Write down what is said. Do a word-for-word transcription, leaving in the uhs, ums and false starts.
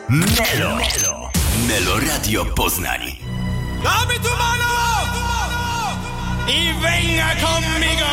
Melo. Melo. Melo Radio Poznań. Dame tu mano y venga conmigo.